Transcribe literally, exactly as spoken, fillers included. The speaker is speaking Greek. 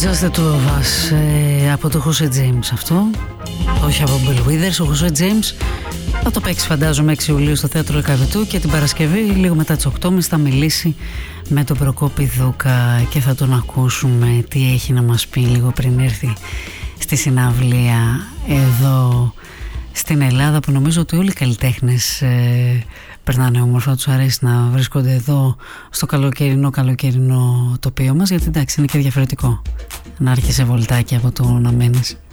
Just the two of us, ε, από το Jose James αυτό, όχι από Bill Withers. Ο Jose James θα το παίξει φαντάζομαι έξι Ιουλίου στο Θέατρο Λεκαβητού και την Παρασκευή λίγο μετά τις οκτώ και μισή θα μιλήσει με τον Προκόπη Δούκα και θα τον ακούσουμε τι έχει να μας πει λίγο πριν έρθει στη συναυλία εδώ στην Ελλάδα, που νομίζω ότι όλοι οι καλλιτέχνες ε, περνάνε όμορφα, τους αρέσει να βρίσκονται εδώ στο καλοκαιρινό καλοκαιρινό τοπίο μας, γιατί εντάξει είναι και διαφορετικό να έρχεσαι βολτάκι από το να μένεις